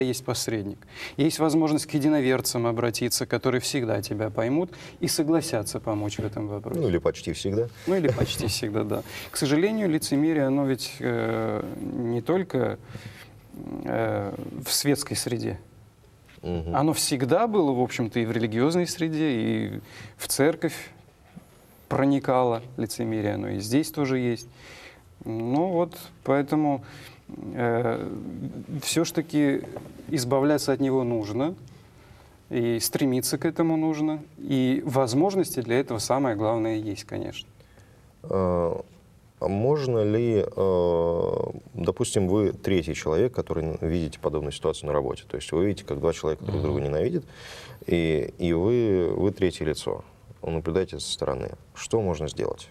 есть посредник. Есть возможность к единоверцам обратиться, которые всегда тебя поймут и согласятся помочь в этом вопросе. Ну или почти всегда. Ну или почти всегда, да. К сожалению, лицемерие, оно ведь не только в светской среде. Оно всегда было, в общем-то, и в религиозной среде, и в церковь проникало лицемерие, оно и здесь тоже есть. Ну вот, поэтому все-таки избавляться от него нужно, и стремиться к этому нужно, и возможности для этого самое главное есть, конечно. А можно ли, допустим, вы третий человек, который видите подобную ситуацию на работе, то есть вы видите, как два человека друг друга ненавидят, и вы третье лицо, вы наблюдаете со стороны. Что можно сделать?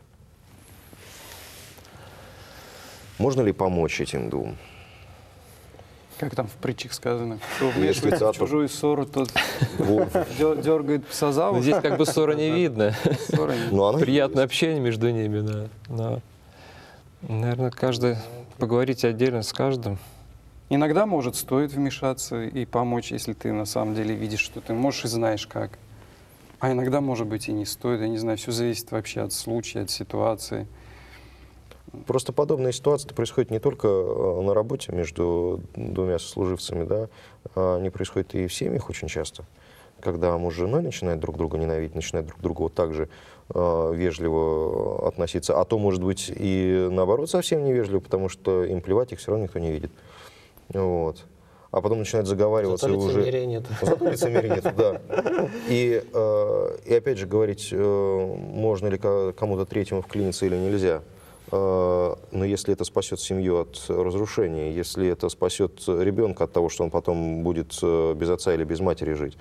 Можно ли помочь этим двум? Как там в притчах сказано, кто вмешивается в чужую ссору, тот дергает пса за уши. Здесь как бы ссора не видно. Приятное общение между ними, да. Но, наверное, каждый поговорить отдельно с каждым. Иногда, может, стоит вмешаться и помочь, если ты на самом деле видишь, что ты можешь и знаешь как. А иногда, может быть, и не стоит. Я не знаю, все зависит вообще от случая, от ситуации. Просто подобная ситуация происходит не только на работе между двумя сослуживцами, да, они происходят и в семьях очень часто, когда муж с женой начинают друг друга ненавидеть, начинают друг к другу вот так же вежливо относиться, а то, может быть, и наоборот совсем невежливо, потому что им плевать, их все равно никто не видит. Вот. А потом начинают заговариваться. Зато лицемерия нет. Зато лицемерия нет, да. И опять же говорить, можно ли кому-то третьему вклиниться или нельзя. Но если это спасет семью от разрушения, если это спасет ребенка от того, что он потом будет без отца или без матери жить,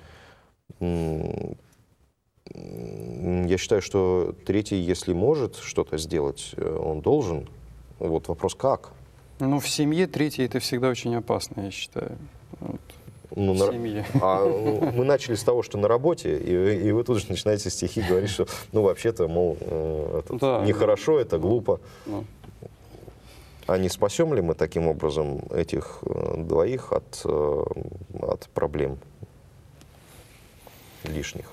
я считаю, что третий, если может что-то сделать, он должен. Вот вопрос как? Ну, в семье третий — это всегда очень опасно, я считаю. Вот. Ну, в семье. Мы начали с того, что на работе, и вы тут же начинаете стихи говорить, что, ну, вообще-то, мол, это нехорошо, это глупо. А не спасем ли мы таким образом этих двоих от проблем лишних?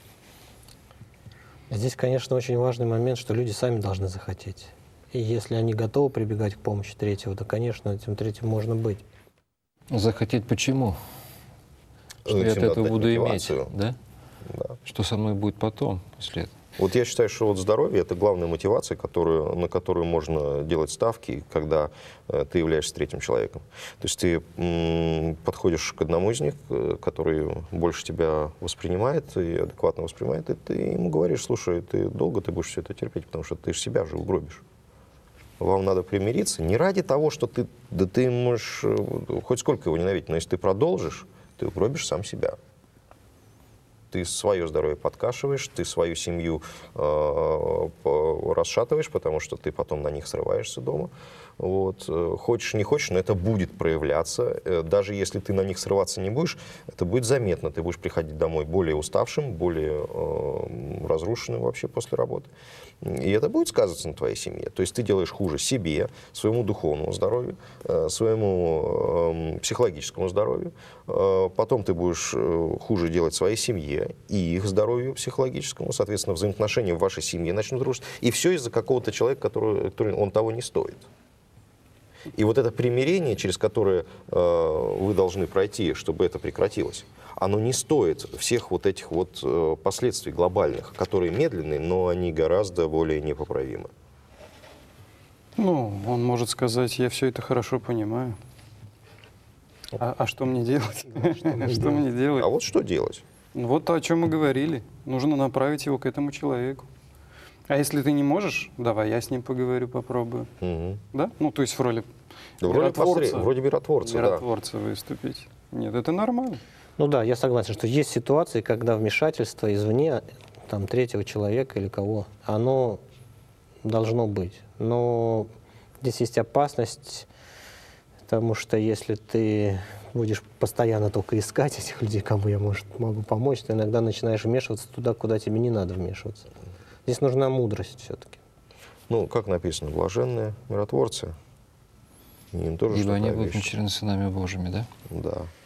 Здесь, конечно, очень важный момент, что люди сами должны захотеть. И если они готовы прибегать к помощи третьего, то, конечно, этим третьим можно быть. Захотеть почему? Что я от этого буду иметь, да? Да. Что со мной будет потом, после этого? Вот я считаю, что вот здоровье — это главная мотивация, на которую можно делать ставки, когда ты являешься третьим человеком. То есть ты подходишь к одному из них, который больше тебя воспринимает и адекватно воспринимает, и ты ему говоришь: слушай, долго ты будешь все это терпеть, потому что ты же себя же угробишь. Вам надо примириться не ради того, что ты можешь хоть сколько его ненавидеть, но если ты продолжишь, ты угробишь сам себя. Ты свое здоровье подкашиваешь, ты свою семью расшатываешь, потому что ты потом на них срываешься дома. Вот. Хочешь, не хочешь, но это будет проявляться. Даже если ты на них срываться не будешь, это будет заметно. Ты будешь приходить домой более уставшим, более разрушенным вообще после работы. И это будет сказываться на твоей семье. То есть ты делаешь хуже себе, своему духовному здоровью, своему психологическому здоровью. Потом ты будешь хуже делать своей семье и их здоровью психологическому. Соответственно, взаимоотношения в вашей семье начнут рушиться. И все из-за какого-то человека, который он того не стоит. И вот это примирение, через которое вы должны пройти, чтобы это прекратилось, оно не стоит всех вот этих вот последствий глобальных, которые медленные, но они гораздо более непоправимы. Ну, он может сказать: я все это хорошо понимаю. А что мне делать? Что мне делать? А вот что делать? Вот то, о чем мы говорили. Нужно направить его к этому человеку. А если ты не можешь, давай я с ним поговорю, попробую. Да? Ну, то есть в роли миротворца. Вроде миротворца, да. Миротворца выступить. Нет, это нормально. Ну да, я согласен, что есть ситуации, когда вмешательство извне, там, третьего человека или кого, оно должно быть. Но здесь есть опасность, потому что если ты будешь постоянно только искать этих людей, кому я, могу помочь, ты иногда начинаешь вмешиваться туда, куда тебе не надо вмешиваться. Здесь нужна мудрость все-таки. Ну, как написано, блаженные миротворцы. Им тоже ибо они что-то будут обещано. начерены сынами Божьими, да? Да.